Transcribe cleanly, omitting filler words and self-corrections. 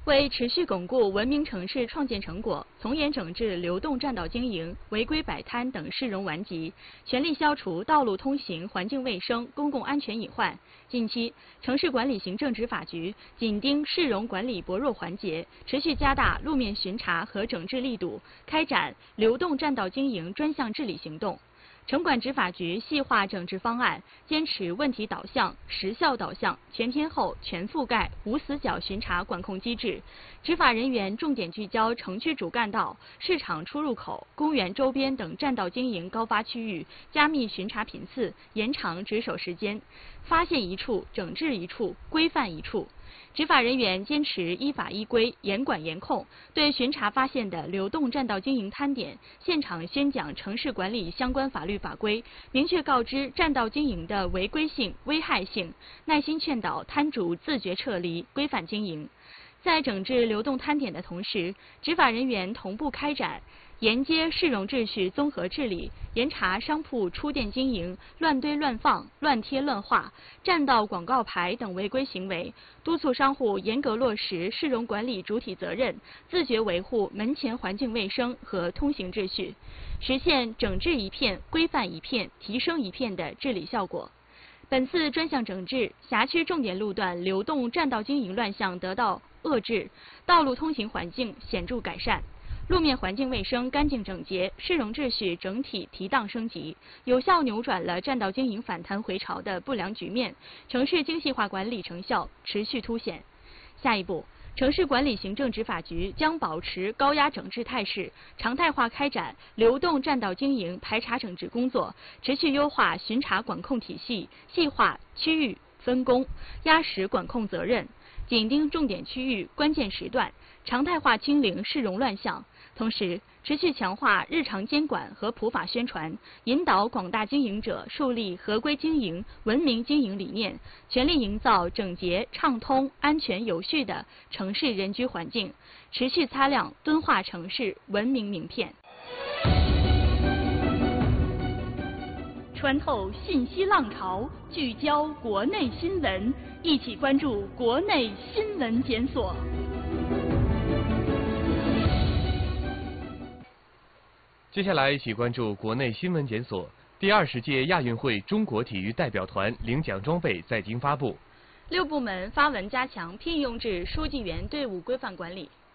为持续巩固文明城市创建成果，从严整治流动占道经营、违规摆摊等市容顽疾，全力消除道路通行环境卫生、公共安全隐患。近期，城市管理行政执法局紧盯市容管理薄弱环节，持续加大路面巡查和整治力度，开展流动占道经营专项治理行动。城管执法局细化整治方案，坚持问题导向、时效导向、全天候、全覆盖、无死角巡查管控机制。执法人员重点聚焦城区主干道、市场出入口、公园周边等占道经营高发区域，加密巡查频次，延长值守时间，发现一处整治一处，规范一处。执法人员坚持依法依规、严管严控，对巡查发现的流动占道经营摊点，现场宣讲城市管理相关法律法规，明确告知占道经营的违规性、危害性，耐心劝导摊主自觉撤离，规范经营。在整治流动摊点的同时，执法人员同步开展沿街市容秩序综合治理，严查商铺出店经营、乱堆乱放、乱贴乱画、占道广告牌等违规行为，督促商户严格落实市容管理主体责任，自觉维护门前环境卫生和通行秩序，实现整治一片、规范一片、提升一片的治理效果。本次专项整治，辖区重点路段流动占道经营乱象得到遏制，道路通行环境显著改善。路面环境卫生干净整洁，市容秩序整体提档升级，有效扭转了占道经营反弹回潮的不良局面，城市精细化管理成效持续凸显。下一步，城市管理行政执法局将保持高压整治态势，常态化开展流动占道经营排查整治工作，持续优化巡查管控体系，细化区域分工，压实管控责任，紧盯重点区域、关键时段，常态化清零市容乱象。同时，持续强化日常监管和普法宣传，引导广大经营者树立合规经营、文明经营理念，全力营造整洁、畅通、安全有序的城市人居环境，持续擦亮敦化城市文明名片。穿透信息浪潮，聚焦国内新闻，一起关注国内新闻检索。 接下来一起关注国内新闻检索。第20届亚运会中国体育代表团领奖装备在京发布。 6部门发文加强聘用制书记员队伍规范管理。